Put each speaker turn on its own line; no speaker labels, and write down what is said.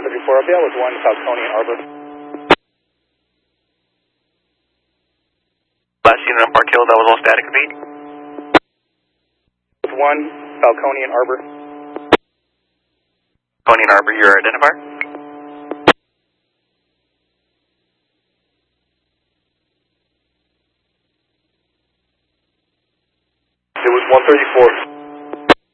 134 up, yeah, with 1 Falcone Arbor.
Last unit on Park Hill, that was all static, repeat.
With 1 Falcone Arbor.
Falcone Arbor, your identifier?
It was 134.